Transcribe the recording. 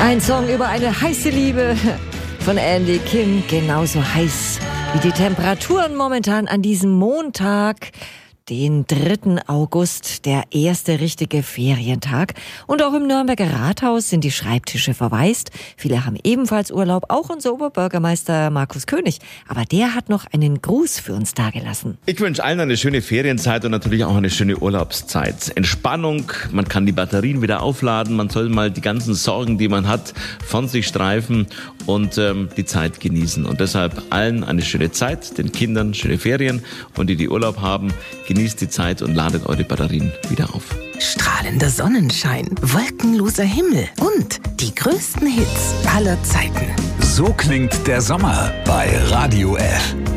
Ein Song über eine heiße Liebe von Andy Kim, genauso heiß wie die Temperaturen momentan an diesem Montag, den 3. August, der erste richtige Ferientag. Und auch im Nürnberger Rathaus sind die Schreibtische verwaist. Viele haben ebenfalls Urlaub, auch unser Oberbürgermeister Markus König. Aber der hat noch einen Gruß für uns dagelassen. Ich wünsche allen eine schöne Ferienzeit und natürlich auch eine schöne Urlaubszeit. Entspannung, man kann die Batterien wieder aufladen, man soll mal die ganzen Sorgen, die man hat, von sich streifen und die Zeit genießen. Und deshalb allen eine schöne Zeit, den Kindern schöne Ferien und die Urlaub haben, genießt die Zeit und ladet eure Batterien wieder auf. Strahlender Sonnenschein, wolkenloser Himmel und die größten Hits aller Zeiten. So klingt der Sommer bei Radio F.